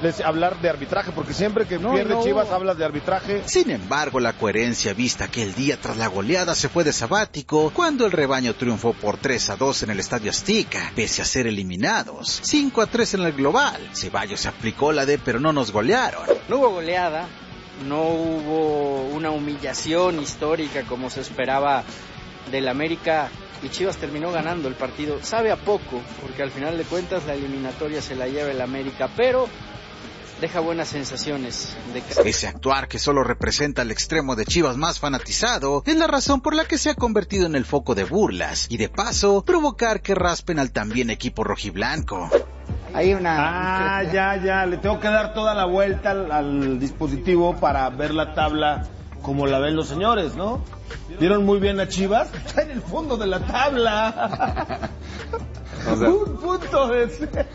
hablar de arbitraje, porque siempre que pierde Chivas hablas de arbitraje. Sin embargo, la coherencia vista que el día tras la goleada se fue de sabático cuando el rebaño triunfó por 3-2 en el Estadio Azteca, pese a ser eliminados 5-3 en el global. Ceballos se aplicó la de pero no nos golearon. No hubo goleada, no hubo una humillación histórica como se esperaba del América, y Chivas terminó ganando el partido. Sabe a poco, porque al final de cuentas la eliminatoria se la lleva el América, pero deja buenas sensaciones. Ese actuar que solo representa al extremo de Chivas más fanatizado es la razón por la que se ha convertido en el foco de burlas y de paso provocar que raspen al también equipo rojiblanco. Hay una... ya, le tengo que dar toda la vuelta al dispositivo para ver la tabla como la ven los señores, ¿no? ¿Vieron muy bien a Chivas? Está en el fondo de la tabla. O sea, un punto de...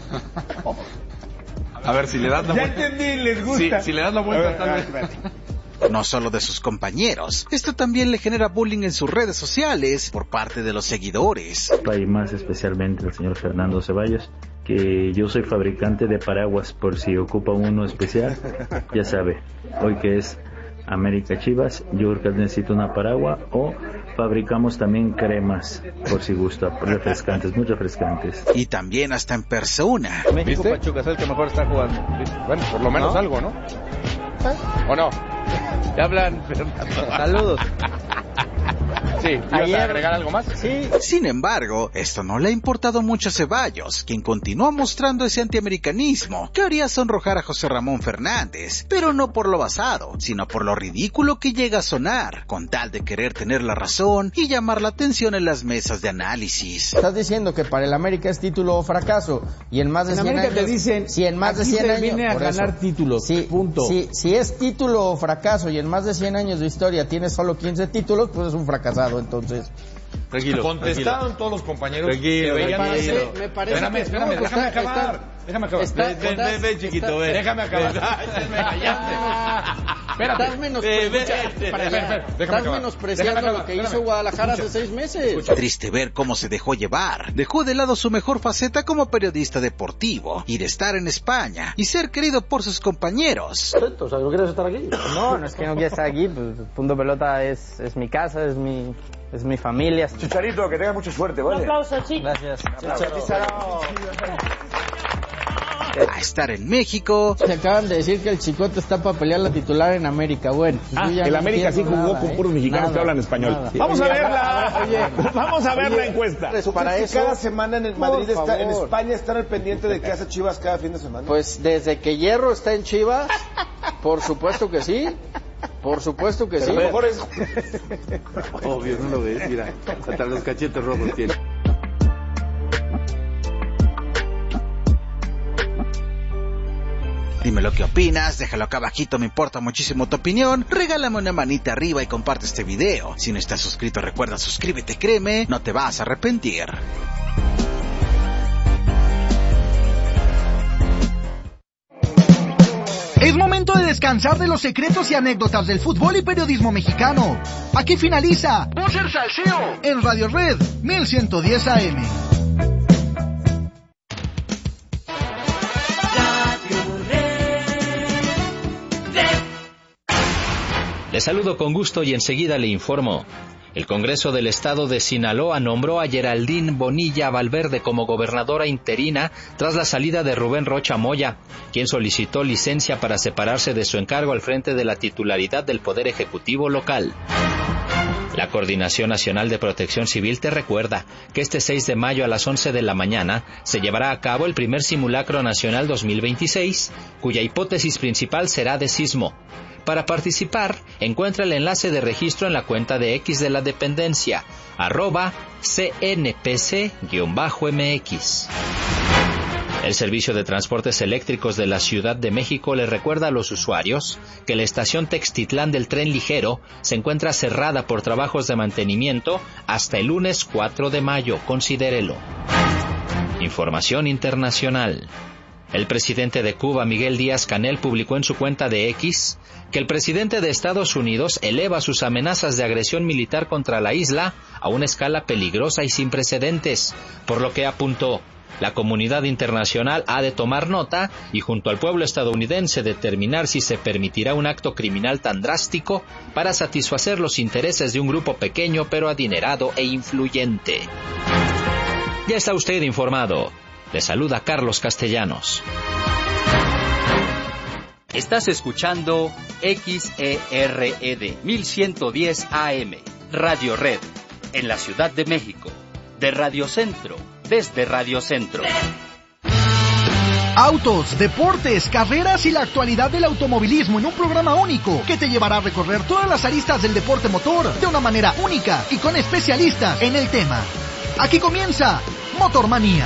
A ver, si le das la vuelta... Ya entendí, les gusta. Sí, si le das la vuelta, tal vez... No solo de sus compañeros, esto también le genera bullying en sus redes sociales por parte de los seguidores. Y más especialmente el señor Fernando Ceballos, que yo soy fabricante de paraguas, por si ocupa uno especial, ya sabe, hoy que es América Chivas, yo creo que necesito una paraguas, o fabricamos también cremas, por si gusta, refrescantes, muy refrescantes. Y también hasta en persona. México Pachuca es el que mejor está jugando. Bueno, por lo menos algo, ¿no? ¿O no? ¿Te hablan, Fernando? Saludos. Sí, ¿ibas a agregar algo más? Sí. Sin embargo, esto no le ha importado mucho a Ceballos, quien continúa mostrando ese antiamericanismo que haría sonrojar a José Ramón Fernández, pero no por lo basado, sino por lo ridículo que llega a sonar, con tal de querer tener la razón y llamar la atención en las mesas de análisis. Estás diciendo que para el América es título o fracaso, y en más de 100 años... te dicen, si en más de 100 años... viene a ganar títulos, punto. Si es título o fracaso, y en más de 100 años de historia tienes solo 15 títulos, pues es un fracasado. Entonces, tranquilo. Contestaron todos los compañeros. Me parece. Espérame, déjame acabar. Ven, chiquito, ven. Déjame acabar. Estás menospreciando lo que hizo Guadalajara hace 6 meses. Triste ver cómo se dejó llevar. Dejó de lado su mejor faceta como periodista deportivo y de estar en España y ser querido por sus compañeros. O sea, ¿no quieres estar aquí? No es que no quiera estar aquí. Pues, Punto Pelota es mi casa, es mi familia. Chicharito, que tengas mucha suerte, ¿vale? Un aplauso, chicos. Gracias. A estar en México. Se acaban de decir que el Chicote está para pelear la titular en América. Bueno, el América sí jugó con puros mexicanos que hablan español. Nada. Vamos a verla. Vamos a ver la encuesta. Para eso, cada semana en Madrid en España están al pendiente de qué hace Chivas cada fin de semana. Pues desde que Hierro está en Chivas, por supuesto que sí. Por supuesto que sí. Pero mejor es... Obvio, no lo ves, mira. Hasta los cachetes rojos tiene. Dime lo que opinas, déjalo acá abajito, me importa muchísimo tu opinión. Regálame una manita arriba y comparte este video. Si no estás suscrito, recuerda suscríbete, créeme, no te vas a arrepentir. Es momento de descansar de los secretos y anécdotas del fútbol y periodismo mexicano. Aquí finaliza Boxer Salseo en Radio Red 1110 AM. Le saludo con gusto y enseguida le informo. El Congreso del Estado de Sinaloa nombró a Geraldine Bonilla Valverde como gobernadora interina tras la salida de Rubén Rocha Moya, quien solicitó licencia para separarse de su encargo al frente de la titularidad del Poder Ejecutivo local. La Coordinación Nacional de Protección Civil te recuerda que este 6 de mayo a las 11 de la mañana se llevará a cabo el primer simulacro nacional 2026, cuya hipótesis principal será de sismo. Para participar, encuentra el enlace de registro en la cuenta de X de la dependencia, @CNPC_MX. El Servicio de Transportes Eléctricos de la Ciudad de México le recuerda a los usuarios que la estación Textitlán del Tren Ligero se encuentra cerrada por trabajos de mantenimiento hasta el lunes 4 de mayo, considérelo. Información internacional. El presidente de Cuba, Miguel Díaz-Canel, publicó en su cuenta de X que el presidente de Estados Unidos eleva sus amenazas de agresión militar contra la isla a una escala peligrosa y sin precedentes, por lo que apuntó: La comunidad internacional ha de tomar nota y junto al pueblo estadounidense determinar si se permitirá un acto criminal tan drástico para satisfacer los intereses de un grupo pequeño pero adinerado e influyente. Ya está usted informado. Le saluda Carlos Castellanos. Estás escuchando XERED 1110 AM, Radio Red, en la Ciudad de México, de Radio Centro, desde Radio Centro. Autos, deportes, carreras y la actualidad del automovilismo en un programa único que te llevará a recorrer todas las aristas del deporte motor de una manera única y con especialistas en el tema. Aquí comienza Motormanía.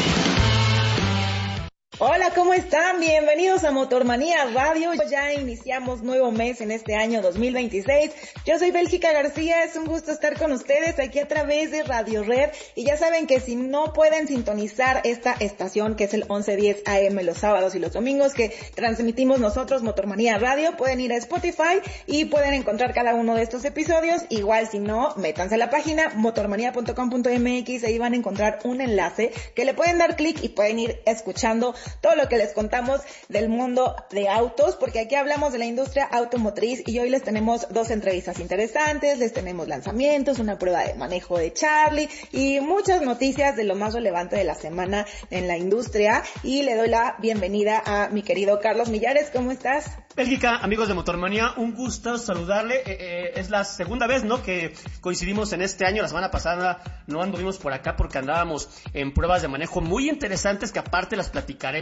Hola, ¿cómo están? Bienvenidos a Motormanía Radio. Ya iniciamos nuevo mes en este año 2026. Yo soy Bélgica García, es un gusto estar con ustedes aquí a través de Radio Red. Y ya saben que si no pueden sintonizar esta estación, que es el 1110 AM los sábados y los domingos que transmitimos nosotros, Motormanía Radio, pueden ir a Spotify y pueden encontrar cada uno de estos episodios. Igual si no, métanse a la página motormanía.com.mx, ahí van a encontrar un enlace que le pueden dar clic y pueden ir escuchando todo lo que les contamos del mundo de autos, porque aquí hablamos de la industria automotriz y hoy les tenemos dos entrevistas interesantes, les tenemos lanzamientos, una prueba de manejo de Charlie y muchas noticias de lo más relevante de la semana en la industria. Y le doy la bienvenida a mi querido Carlos Millares. ¿Cómo estás? Bélgica, amigos de Motormanía, un gusto saludarle. Es la segunda vez, ¿no?, que coincidimos en este año. La semana pasada no anduvimos por acá porque andábamos en pruebas de manejo muy interesantes que aparte las platicaremos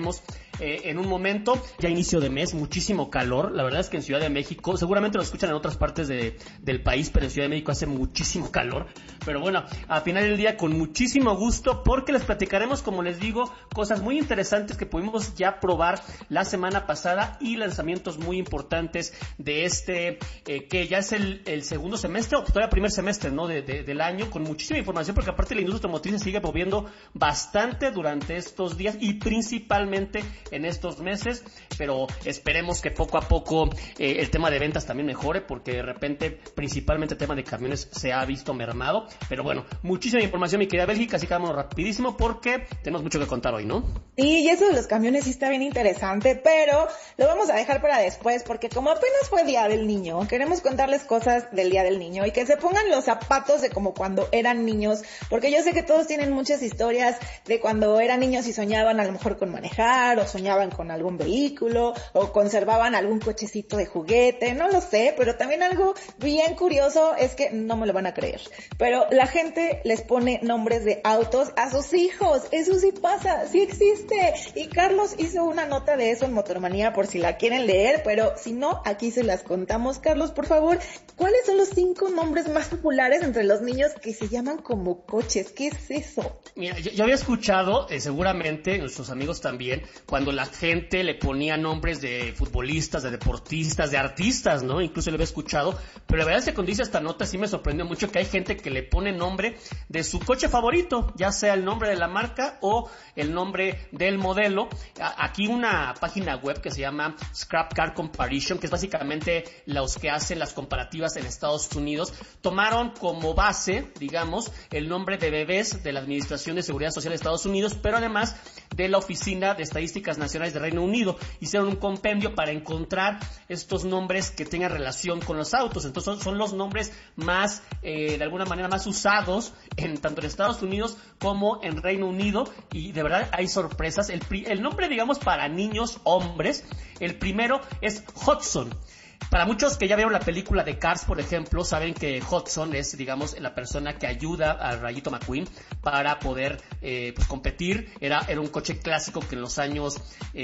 en un momento. Ya inicio de mes, muchísimo calor. La verdad es que en Ciudad de México, seguramente lo escuchan en otras partes del país, pero en Ciudad de México hace muchísimo calor. Pero bueno, al final del día con muchísimo gusto porque les platicaremos, como les digo, cosas muy interesantes que pudimos ya probar la semana pasada y lanzamientos muy importantes de este, que ya es el segundo semestre o todavía primer semestre, ¿no?, del año, con muchísima información porque aparte la industria automotriz se sigue moviendo bastante durante estos días y principalmente en estos meses, pero esperemos que poco a poco el tema de ventas también mejore porque de repente principalmente el tema de camiones se ha visto mermado. Pero bueno, muchísima información, mi querida Bélgica, así que vamos rapidísimo porque tenemos mucho que contar hoy, ¿no? Sí, y eso de los camiones sí está bien interesante, pero lo vamos a dejar para después porque como apenas fue Día del Niño, queremos contarles cosas del Día del Niño y que se pongan los zapatos de como cuando eran niños, porque yo sé que todos tienen muchas historias de cuando eran niños y soñaban a lo mejor con manejar o soñaban con algún vehículo o conservaban algún cochecito de juguete, no lo sé, pero también algo bien curioso es que no me lo van a creer, pero la gente les pone nombres de autos a sus hijos. Eso sí pasa, sí existe, y Carlos hizo una nota de eso en Motormanía por si la quieren leer, pero si no, aquí se las contamos. Carlos, por favor, ¿cuáles son los 5 nombres más populares entre los niños que se llaman como coches? ¿Qué es eso? Mira, yo había escuchado, seguramente nuestros amigos también, cuando la gente le ponía nombres de futbolistas, de deportistas, de artistas, ¿no? Incluso lo había escuchado, pero la verdad es que cuando hice esta nota sí me sorprendió mucho que hay gente que le pone nombre de su coche favorito, ya sea el nombre de la marca o el nombre del modelo. Aquí una página web que se llama Scrap Car Comparison, que es básicamente los que hacen las comparativas en Estados Unidos, tomaron como base, digamos, el nombre de bebés de la Administración de Seguridad Social de Estados Unidos, pero además de la Oficina de Estadísticas Nacionales de Reino Unido. Hicieron un compendio para encontrar estos nombres que tengan relación con los autos. Entonces son los nombres más, de alguna manera, más usados tanto en Estados Unidos como en Reino Unido, y de verdad hay sorpresas. El nombre, digamos, para niños hombres, el primero es Hudson. Para muchos que ya vieron la película de Cars, por ejemplo, saben que Hudson es, digamos, la persona que ayuda al Rayito McQueen para poder pues competir. Era un coche clásico que en los años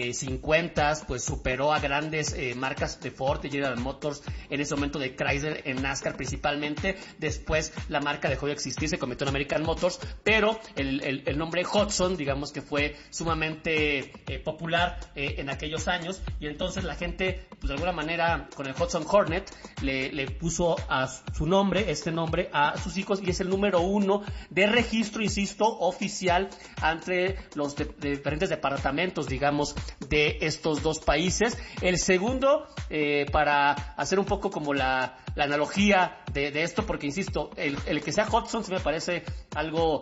50 pues superó a grandes marcas de Ford, de General Motors, en ese momento de Chrysler en NASCAR principalmente. Después la marca dejó de existir, se convirtió en American Motors, pero el nombre Hudson, digamos que fue sumamente popular en aquellos años, y entonces la gente, pues de alguna manera, con con el Hudson Hornet, le puso a su nombre, este nombre, a sus hijos, y es el número 1 de registro, insisto, oficial entre los diferentes departamentos, digamos, de estos dos países. El segundo, para hacer un poco como la analogía de esto, porque insisto, el que sea Hudson se me parece algo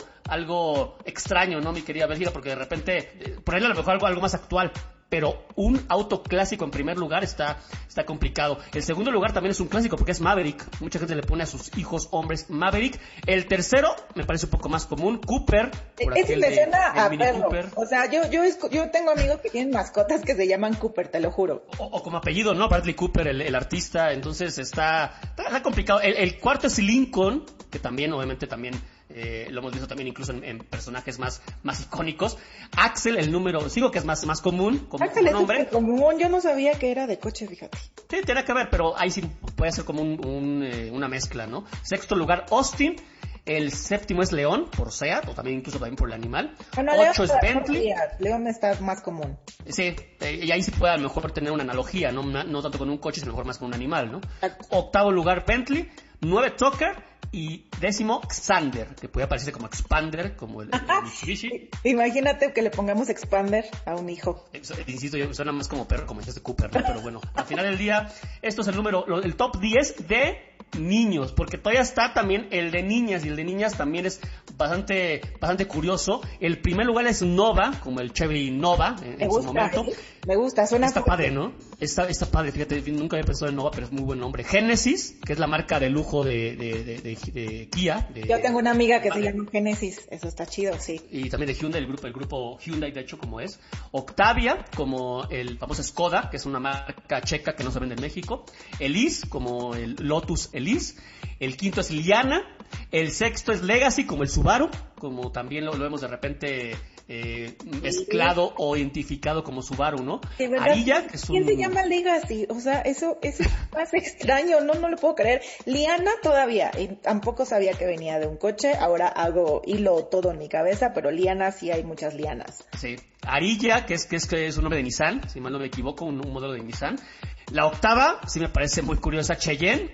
extraño, ¿no, mi querida Bélgica? Porque de repente, ponerle a lo mejor algo más actual, pero un auto clásico en primer lugar está complicado. El segundo lugar también es un clásico porque es Maverick. Mucha gente le pone a sus hijos hombres Maverick. El tercero me parece un poco más común, Cooper. Ese me suena a perro. Cooper. O sea, yo tengo amigos que tienen mascotas que se llaman Cooper, te lo juro. O como apellido, ¿no? Bradley Cooper, el artista. Entonces está complicado. El cuarto es Lincoln, que también, obviamente, lo hemos visto también incluso en personajes más icónicos. Axel, el número 5, que es más común como Axel nombre. Es común, yo no sabía que era de coche, fíjate. Sí, tiene que ver, pero ahí sí puede ser como una mezcla, ¿no? Sexto lugar, Austin. El séptimo es León, por SEAT, o también incluso también por el animal. Bueno, 8 es Bentley. León está más común. Sí, y ahí sí puede a lo mejor tener una analogía, no tanto con un coche, sino mejor más con un animal, ¿no? Octavo lugar, Bentley. 9, Tucker. Y 10º, Xander, que puede parecer como Expander, como el Mitsubishi. Imagínate que le pongamos Expander a un hijo. Insisto, suena más como perro, como este Cooper, ¿no? Pero bueno, al final del día, esto es el top 10 de niños, porque todavía está también el de niñas, y el de niñas también es bastante curioso. El primer lugar es Nova, como el Chevy Nova en su momento. Me gusta, suena. Está padre, ¿no? Está padre, fíjate, nunca había pensado en Nova, pero es muy buen nombre. Genesis, que es la marca de lujo de Kia. Yo tengo una amiga que se llama Genesis, eso está chido, sí. Y también de Hyundai, el grupo Hyundai, de hecho, como es. Octavia, como el famoso Skoda, que es una marca checa que no se vende en México. Elise, como el Lotus Elise. El quinto es Liana. El sexto es Legacy, como el Subaru, como también lo vemos de repente mezclado o identificado como Subaru, ¿no? Arilla, que es ¿Quién se llama Legacy? O sea, eso es más extraño, no lo puedo creer. Liana todavía, y tampoco sabía que venía de un coche, ahora hago hilo todo en mi cabeza, pero Liana sí hay muchas Lianas. Sí. Arilla, que es un nombre de Nissan, si mal no me equivoco, un modelo de Nissan. La octava, sí me parece muy curiosa, Cheyenne,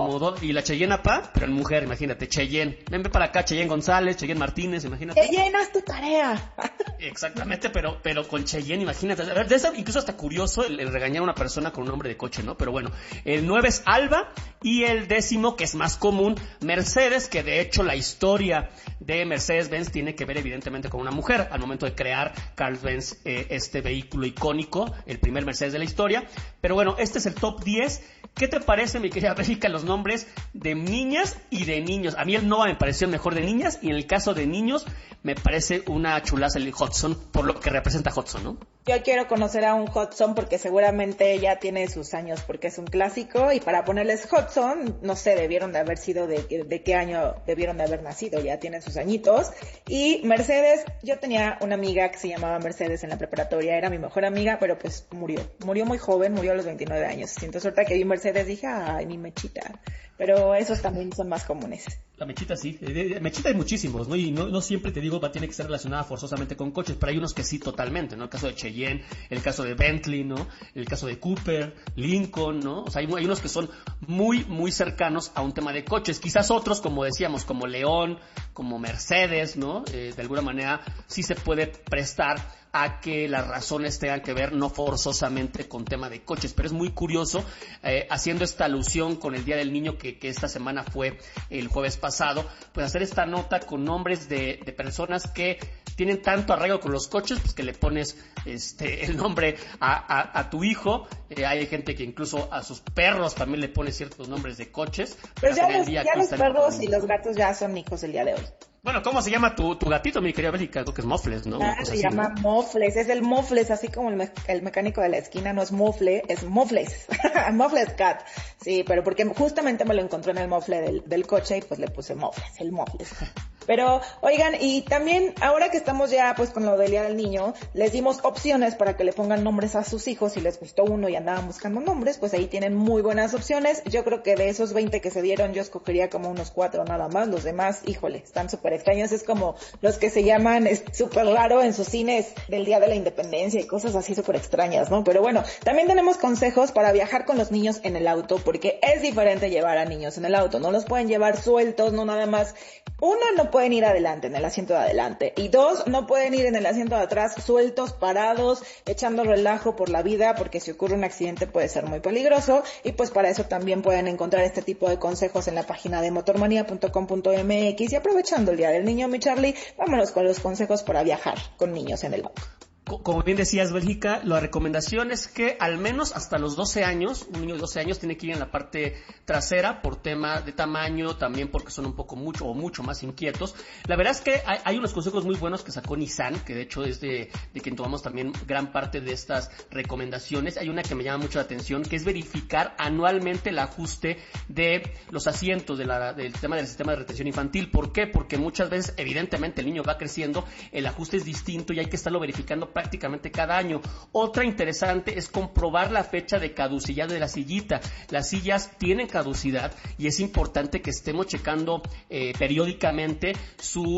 y la Cheyenne APA, pero en mujer, imagínate, Cheyenne. Ven para acá, Cheyenne González, Cheyenne Martínez, imagínate. Cheyenne, haz tu tarea. Exactamente, pero con Cheyenne, imagínate. A ver, de eso incluso hasta curioso el regañar a una persona con un nombre de coche, ¿no? Pero bueno, el 9 es Alba, y el 10º, que es más común, Mercedes, que de hecho la historia de Mercedes-Benz tiene que ver evidentemente con una mujer, al momento de crear Carl-Benz este vehículo icónico, el primer Mercedes de la historia. Pero bueno, este es el top 10. ¿Qué te parece, mi querida Bélgica, los nombres de niñas y de niños? A mí el Nova me pareció mejor de niñas, y en el caso de niños me parece una chulaza el Hudson, por lo que representa Hudson, ¿no? Yo quiero conocer a un Hudson porque seguramente ya tiene sus años, porque es un clásico, y para ponerles Hudson, no sé, debieron de haber sido de qué año debieron de haber nacido, ya tienen sus añitos. Y Mercedes, yo tenía una amiga que se llamaba Mercedes en la preparatoria, era mi mejor amiga, pero pues murió muy joven, murió a los 29 años. Entonces ahorita que vi Mercedes dije, ay, mi Mechita. Pero esos también son más comunes. La Mechita sí, Mechita hay muchísimos, ¿no? Y no siempre, te digo, tiene que ser relacionada forzosamente con coches, pero hay unos que sí totalmente, ¿no? El caso de Cheyenne, el caso de Bentley, ¿no? El caso de Cooper, Lincoln, ¿no? O sea, hay unos que son muy, muy cercanos a un tema de coches. Quizás otros, como decíamos, como León, como Mercedes, ¿no? De alguna manera sí se puede prestar a que las razones tengan que ver no forzosamente con tema de coches, pero es muy curioso, haciendo esta alusión con el Día del Niño que esta semana fue el jueves pasado, pues hacer esta nota con nombres de personas que tienen tanto arraigo con los coches, pues que le pones el nombre a tu hijo. Hay gente que incluso a sus perros también le pone ciertos nombres de coches. Pero ya los perros y los gatos ya son hijos el día de hoy. Bueno, ¿cómo se llama tu gatito, mi querida Bélgica? Creo que es Mofles, ¿no? Se llama, ¿no? Mofles, es el Mofles, así como el mecánico de la esquina no es Mofle, es Mofles. Mofles Cat. Sí, pero porque justamente me lo encontré en el mofle del coche y pues le puse Mofles, el Mofles. Pero, oigan, y también ahora que estamos ya pues con lo del Día del Niño, les dimos opciones para que le pongan nombres a sus hijos. Si les gustó uno y andaban buscando nombres, pues ahí tienen muy buenas opciones. Yo creo que de esos 20 que se dieron, yo escogería como unos 4 nada más. Los demás, híjole, están súper extraños. Es como los que se llaman súper raro en sus cines del Día de la Independencia y cosas así súper extrañas, ¿no? Pero bueno, también tenemos consejos para viajar con los niños en el auto, porque es diferente llevar a niños en el auto. No los pueden llevar sueltos, no nada más. Uno, no pueden ir adelante, en el asiento de adelante. Y 2, no pueden ir en el asiento de atrás sueltos, parados, echando relajo por la vida, porque si ocurre un accidente puede ser muy peligroso. Y pues para eso también pueden encontrar este tipo de consejos en la página de motormanía.com.mx. Y aprovechando el Día del Niño, mi Charlie, vámonos con los consejos para viajar con niños en el auto. Como bien decías, Bélgica, la recomendación es que al menos hasta los 12 años, un niño de 12 años tiene que ir en la parte trasera por tema de tamaño, también porque son un poco mucho más inquietos. La verdad es que hay unos consejos muy buenos que sacó Nissan, que de hecho es de quien tomamos también gran parte de estas recomendaciones. Hay una que me llama mucho la atención, que es verificar anualmente el ajuste de los asientos del sistema de retención infantil. ¿Por qué? Porque muchas veces, evidentemente, el niño va creciendo, el ajuste es distinto y hay que estarlo verificando prácticamente cada año. Otra interesante es comprobar la fecha de caducidad de la sillita. Las sillas tienen caducidad y es importante que estemos checando periódicamente su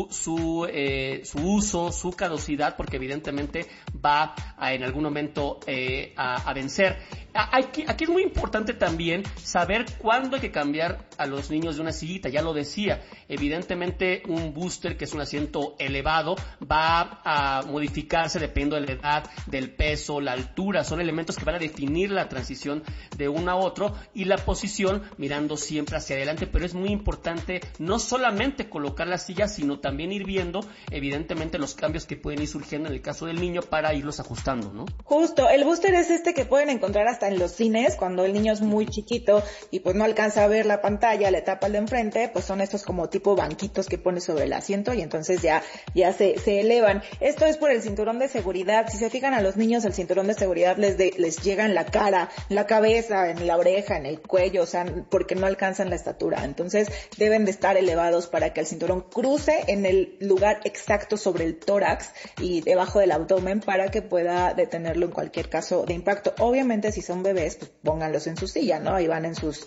uso, su caducidad, porque evidentemente va en algún momento a vencer. Aquí es muy importante también saber cuándo hay que cambiar a los niños de una sillita. Ya lo decía, evidentemente un booster, que es un asiento elevado, va a modificarse dependiendo de la edad, del peso, la altura. Son elementos que van a definir la transición de uno a otro, y la posición mirando siempre hacia adelante. Pero es muy importante no solamente colocar la silla, sino también ir viendo evidentemente los cambios que pueden ir surgiendo en el caso del niño para irlos ajustando, ¿no? Justo, el booster es este que pueden encontrar hasta en los cines cuando el niño es muy chiquito y pues no alcanza a ver la pantalla, le tapa el de enfrente. Pues son estos como tipo banquitos que pones sobre el asiento y entonces ya se elevan. Esto es por el cinturón de seguridad. Si se fijan, a los niños el cinturón de seguridad les llega en la cara, en la cabeza, en la oreja, en el cuello, o sea, porque no alcanzan la estatura. Entonces deben de estar elevados para que el cinturón cruce en el lugar exacto sobre el tórax y debajo del abdomen, para que pueda detenerlo en cualquier caso de impacto. Obviamente, si son bebés, pues pónganlos en su silla, ¿no? Ahí van en sus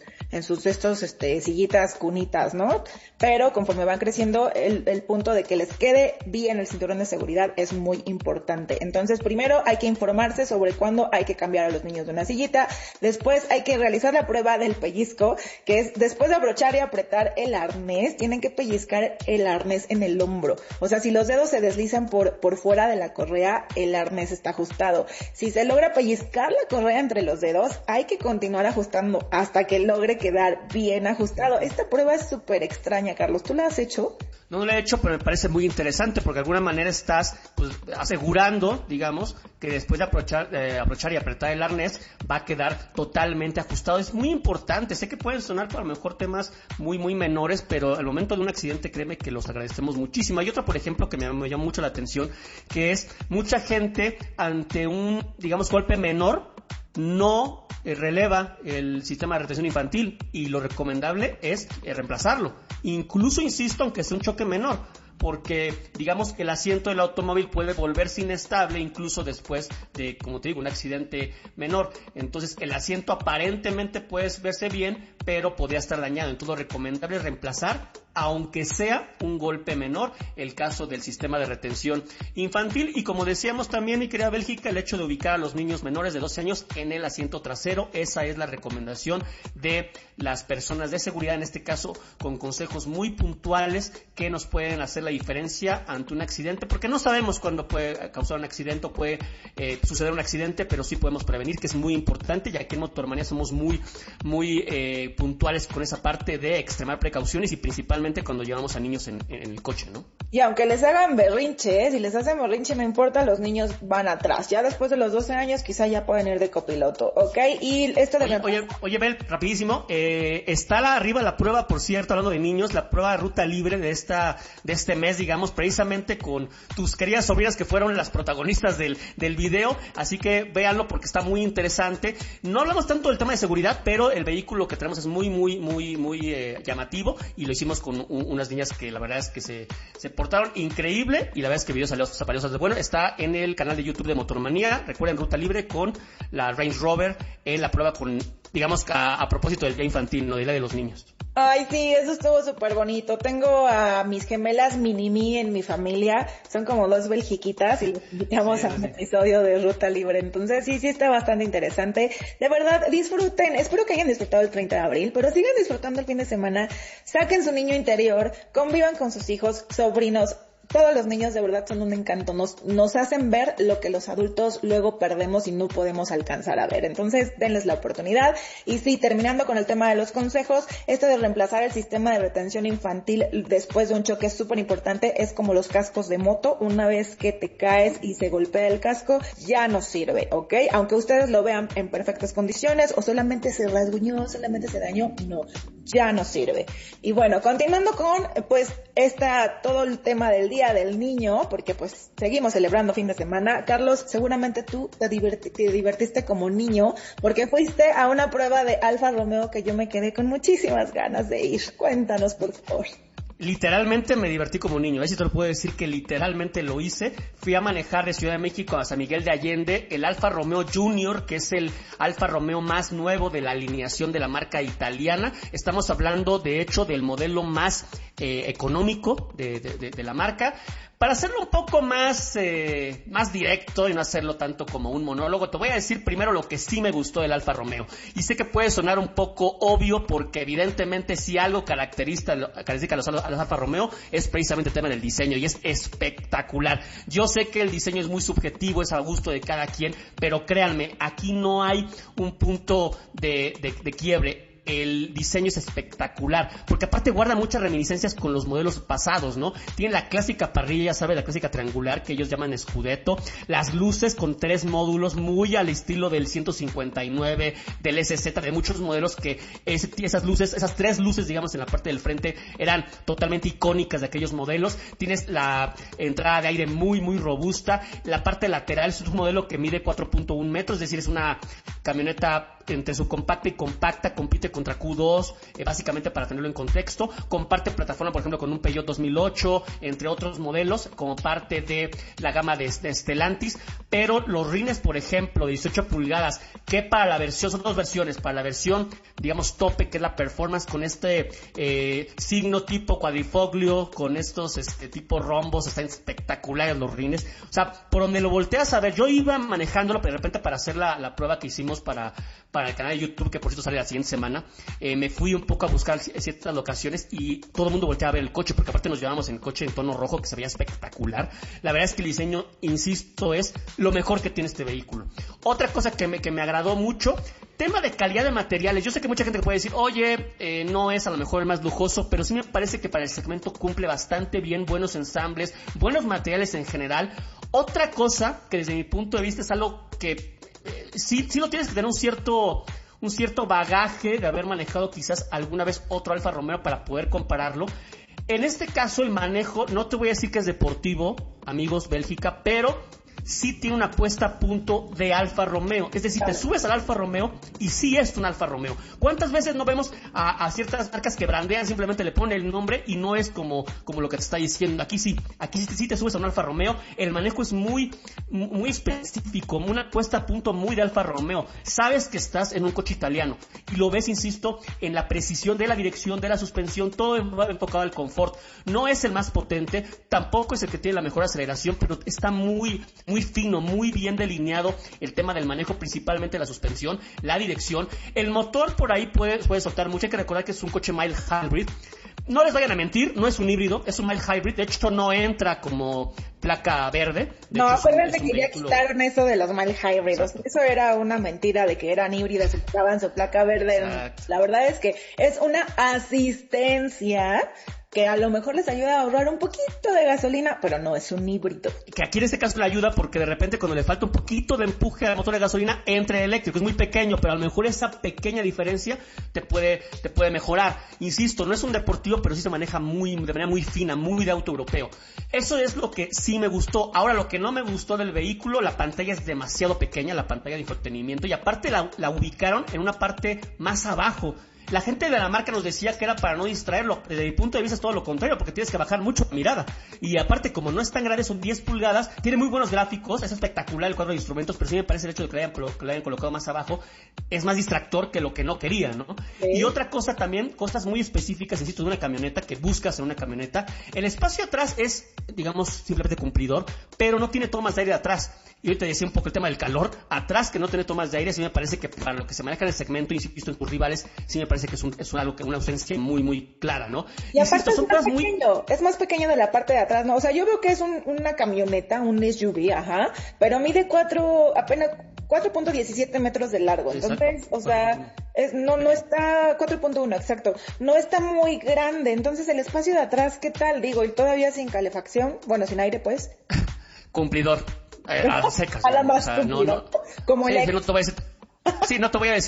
sillitas, cunitas, ¿no? Pero conforme van creciendo, el punto de que les quede bien el cinturón de seguridad es muy importante. Entonces, primero hay que informarse sobre cuándo hay que cambiar a los niños de una sillita. Después hay que realizar la prueba del pellizco, que es después de abrochar y apretar el arnés, tienen que pellizcar el arnés en el hombro. O sea, si los dedos se deslizan por fuera de la correa, el arnés está ajustado. Si se logra pellizcar la correa entre los dedos, hay que continuar ajustando hasta que logre quedar bien ajustado. Esta prueba es súper extraña, Carlos. ¿Tú la has hecho? No la he hecho, pero me parece muy interesante porque de alguna manera estás pues asegurando, digamos, que después de abrochar y apretar el arnés va a quedar totalmente ajustado. Es muy importante. Sé que pueden sonar para lo mejor temas muy menores, pero al momento de un accidente, créeme que los agradecemos muchísimo. Hay otra, por ejemplo, que me llama mucho la atención, que es mucha gente ante un, digamos, golpe menor no releva el sistema de retención infantil, y lo recomendable es reemplazarlo. Incluso, insisto, aunque sea un choque menor, porque digamos que el asiento del automóvil puede volverse inestable incluso después de, como te digo, un accidente menor. Entonces el asiento aparentemente puede verse bien, pero podría estar dañado. Entonces lo recomendable es reemplazar, aunque sea un golpe menor, el caso del sistema de retención infantil. Y como decíamos también, mi querida Bélgica, el hecho de ubicar a los niños menores de 12 años en el asiento trasero, esa es la recomendación de las personas de seguridad, en este caso con consejos muy puntuales que nos pueden hacer la diferencia ante un accidente, porque no sabemos cuándo puede causar un accidente o puede suceder un accidente, pero sí podemos prevenir, que es muy importante, ya que en Motormanía somos muy puntuales con esa parte de extremar precauciones, y principalmente cuando llevamos a niños en el coche, ¿no? Y aunque les hagan berrinche, si les hacen berrinche no importa, los niños van atrás. Ya después de los 12 años quizá ya pueden ir de copiloto, ¿ok? Y esto de... Oye, Bel, rapidísimo, está arriba la prueba, por cierto, hablando de niños, la prueba de ruta libre de este mes, digamos, precisamente con tus queridas sobrinas que fueron las protagonistas del video, así que véanlo porque está muy interesante. No hablamos tanto del tema de seguridad, pero el vehículo que tenemos es muy llamativo y lo hicimos con unas niñas que la verdad es que se portaron increíble y la verdad es que el video salió bueno. Está en el canal de YouTube de Motormanía. Recuerden, ruta libre con la Range Rover en la prueba con, digamos, a propósito del día infantil, no del día de los niños. Ay, sí, eso estuvo súper bonito. Tengo a mis gemelas Mini-Me en mi familia. Son como dos belgiquitas y los invitamos a un episodio de Ruta Libre. Entonces, sí está bastante interesante. De verdad, disfruten. Espero que hayan disfrutado el 30 de abril, pero sigan disfrutando el fin de semana. Saquen su niño interior, convivan con sus hijos, sobrinos. Todos los niños de verdad son un encanto, nos hacen ver lo que los adultos luego perdemos y no podemos alcanzar a ver. Entonces, denles la oportunidad. Y sí, terminando con el tema de los consejos, esto de reemplazar el sistema de retención infantil después de un choque es súper importante. Es como los cascos de moto, una vez que te caes y se golpea el casco, ya no sirve, ¿ok? Aunque ustedes lo vean en perfectas condiciones o solamente se rasguñó, solamente se dañó, no, ya no sirve. Y bueno, continuando con, pues, todo el tema del Día del Niño, porque pues seguimos celebrando fin de semana. Carlos, seguramente tú te divertiste como niño, porque fuiste a una prueba de Alfa Romeo que yo me quedé con muchísimas ganas de ir. Cuéntanos, por favor. Literalmente me divertí como niño, si te lo puedo decir que literalmente lo hice. Fui a manejar de Ciudad de México a San Miguel de Allende el Alfa Romeo Junior, que es el Alfa Romeo más nuevo de la alineación de la marca italiana. Estamos hablando de hecho del modelo más económico de la marca. Para hacerlo un poco más directo y no hacerlo tanto como un monólogo, te voy a decir primero lo que sí me gustó del Alfa Romeo. Y sé que puede sonar un poco obvio porque evidentemente si algo caracteriza a los Alfa Romeo es precisamente el tema del diseño y es espectacular. Yo sé que el diseño es muy subjetivo, es a gusto de cada quien, pero créanme, aquí no hay un punto de quiebre. El diseño es espectacular, porque aparte guarda muchas reminiscencias con los modelos pasados, ¿no? Tiene la clásica parrilla, ¿sabe? La clásica triangular que ellos llaman Scudetto, las luces con 3 módulos muy al estilo del 159, del SZ, de muchos modelos que esas 3 luces, digamos, en la parte del frente eran totalmente icónicas de aquellos modelos. Tienes la entrada de aire muy robusta, la parte lateral es un modelo que mide 4.1 metros, es decir, es una camioneta entre subcompacta y compacta, compite contra Q2, básicamente para tenerlo en contexto. Comparte plataforma, por ejemplo, con un Peugeot 2008, entre otros modelos, como parte de la gama de Stellantis. Pero los rines, por ejemplo, de 18 pulgadas, que para la versión, son 2 versiones, para la versión, digamos, tope, que es la Performance, con este signo tipo cuadrifoglio, con estos tipo rombos, están espectaculares los rines. O sea, por donde lo volteas a ver, yo iba manejándolo, pero de repente para hacer la prueba que hicimos para el canal de YouTube, que por cierto sale la siguiente semana, me fui un poco a buscar ciertas locaciones y todo el mundo volteaba a ver el coche, porque aparte nos llevamos en coche en tono rojo que se veía espectacular. La verdad es que el diseño, insisto, es lo mejor que tiene este vehículo. Otra cosa que me agradó mucho, tema de calidad de materiales. Yo sé que mucha gente puede decir, oye, no es a lo mejor el más lujoso, pero sí me parece que para el segmento cumple bastante bien, buenos ensambles, buenos materiales en general. Otra cosa que desde mi punto de vista es algo que sí lo tienes que tener un cierto bagaje de haber manejado quizás alguna vez otro Alfa Romeo para poder compararlo. En este caso el manejo, no te voy a decir que es deportivo, amigos Bélgica, pero sí tiene una puesta a punto de Alfa Romeo. Es decir, te subes al Alfa Romeo y sí es un Alfa Romeo. ¿Cuántas veces no vemos a ciertas marcas que brandean, simplemente le ponen el nombre y no es como lo que te está diciendo? Aquí sí te subes a un Alfa Romeo. El manejo es muy específico, una puesta a punto muy de Alfa Romeo. Sabes que estás en un coche italiano y lo ves, insisto, en la precisión de la dirección, de la suspensión, todo enfocado al confort. No es el más potente, tampoco es el que tiene la mejor aceleración, pero está muy fino, muy bien delineado el tema del manejo, principalmente la suspensión, la dirección. El motor por ahí puede soltar mucho. Hay que recordar que es un coche mild hybrid. No les vayan a mentir, no es un híbrido, es un mild hybrid. De hecho, no entra como placa verde. No, acuérdense que ya quitaron eso de los mild hybrids. Eso era una mentira de que eran híbridos y quitaban su placa verde. Exacto. La verdad es que es una asistencia que a lo mejor les ayuda a ahorrar un poquito de gasolina, pero no es un híbrido. Que aquí en este caso le ayuda porque de repente cuando le falta un poquito de empuje al motor de gasolina, entra el eléctrico. Es muy pequeño, pero a lo mejor esa pequeña diferencia te puede mejorar. Insisto, no es un deportivo, pero sí se maneja de manera muy fina, muy de auto europeo. Eso es lo que sí me gustó. Ahora, lo que no me gustó del vehículo, la pantalla es demasiado pequeña, la pantalla de infotenimiento, y aparte la ubicaron en una parte más abajo. La gente de la marca nos decía que era para no distraerlo. Desde mi punto de vista es todo lo contrario, porque tienes que bajar mucho la mirada. Y aparte, como no es tan grande, son 10 pulgadas, tiene muy buenos gráficos, es espectacular el cuadro de instrumentos, pero sí me parece el hecho de que le hayan colocado más abajo es más distractor que lo que no quería, ¿no? Sí. Y otra cosa también, cosas muy específicas, insisto, de una camioneta, que buscas en una camioneta. El espacio atrás es, digamos, simplemente cumplidor, pero no tiene tomas de aire atrás. Y ahorita decía un poco el tema del calor. Atrás, que no tiene tomas de aire, sí me parece que para lo que se maneja en el segmento, insisto, en tus rivales, sí me parece que es algo que una ausencia muy, muy clara, ¿no? Y aparte es más pequeño de la parte de atrás, ¿no? O sea, yo veo que es una camioneta, un SUV, ajá, pero mide apenas 4.17 metros de largo. Entonces, o sea, no está 4.1, exacto. No está muy grande. Entonces, el espacio de atrás, ¿qué tal? Digo, y todavía sin calefacción, bueno, sin aire, pues. Cumplidor. A secas. A la más cumplidor. Como el no te voy a decir. Sí, no te voy a decir